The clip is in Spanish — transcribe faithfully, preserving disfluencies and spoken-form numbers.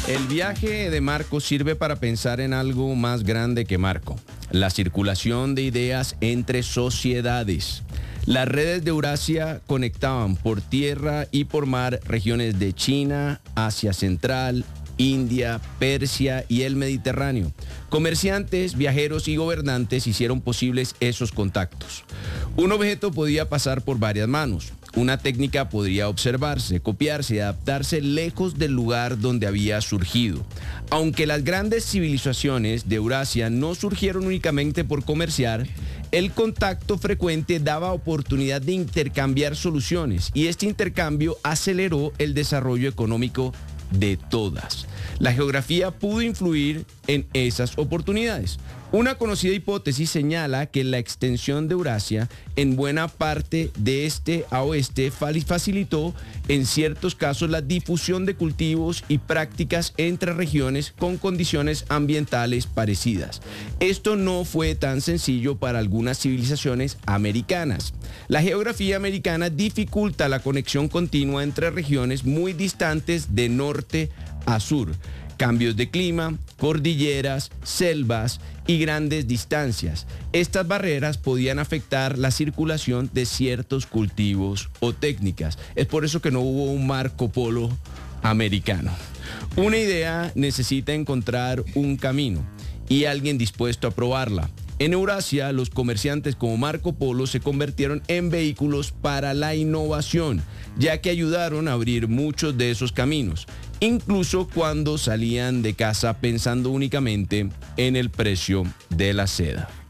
El viaje de Marco sirve para pensar en algo más grande que Marco, la circulación de ideas entre sociedades. Las redes de Eurasia conectaban por tierra y por mar regiones de China, Asia Central, India, Persia y el Mediterráneo. Comerciantes, viajeros y gobernantes hicieron posibles esos contactos. Un objeto podía pasar por varias manos. Una técnica podría observarse, copiarse y adaptarse lejos del lugar donde había surgido. Aunque las grandes civilizaciones de Eurasia no surgieron únicamente por comerciar, el contacto frecuente daba oportunidad de intercambiar soluciones y este intercambio aceleró el desarrollo económico de todas. La geografía pudo influir en esas oportunidades. Una conocida hipótesis señala que la extensión de Eurasia en buena parte de este a oeste facilitó en ciertos casos la difusión de cultivos y prácticas entre regiones con condiciones ambientales parecidas. Esto no fue tan sencillo para algunas civilizaciones americanas. La geografía americana dificulta la conexión continua entre regiones muy distantes de norte a sur. Cambios de clima, cordilleras, selvas y grandes distancias. Estas barreras podían afectar la circulación de ciertos cultivos o técnicas. Es por eso que no hubo un Marco Polo americano. Una idea necesita encontrar un camino y alguien dispuesto a probarla. En Eurasia, los comerciantes como Marco Polo se convirtieron en vehículos para la innovación, ya que ayudaron a abrir muchos de esos caminos, incluso cuando salían de casa pensando únicamente en el precio de la seda.